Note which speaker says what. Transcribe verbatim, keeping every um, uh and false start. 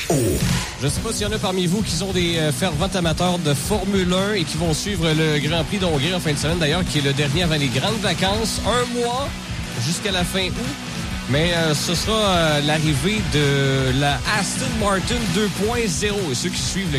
Speaker 1: Je ne sais pas s'il y en a parmi vous qui sont des euh, fervents amateurs de Formule un et qui vont suivre le Grand Prix d'Hongrie en fin de semaine, d'ailleurs, qui est le dernier avant les grandes vacances. Un mois jusqu'à la fin août. Mais euh, ce sera euh, l'arrivée de la Aston Martin deux point zéro. Et ceux qui suivent le